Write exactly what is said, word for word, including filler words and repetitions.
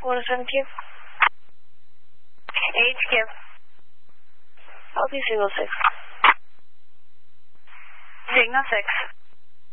one oh seven Q. H Q. I'll be single six. Signal six.